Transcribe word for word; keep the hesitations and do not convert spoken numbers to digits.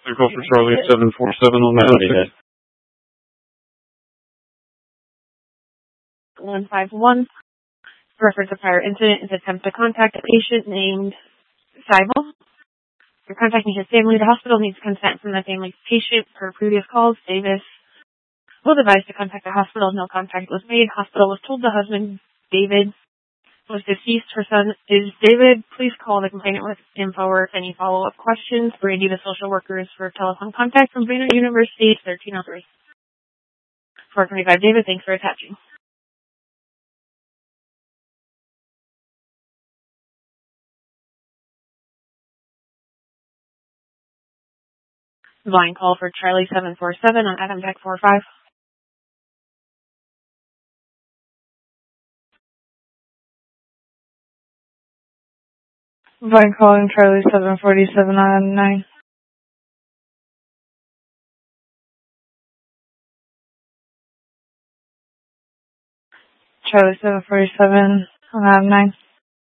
They're call for Charlie at seven four seven on that one. one five one. Reference a prior incident is attempt to contact a patient named Seibel. You're contacting his family. The hospital needs consent from the family's patient per previous calls. Davis was advised to contact the hospital. No contact was made. Hospital was told the husband, David, was deceased. Her son is David. Please call the complainant with info or any follow-up questions. Brandy, the social worker, is for telephone contact from Banner University, thirteen oh three. four twenty-five, David, thanks for attaching. Line call for Charlie seven four seven on Adam Beck four five. Line calling Charlie seven forty-seven on Adam nine. Charlie seven forty-seven on Adam nine.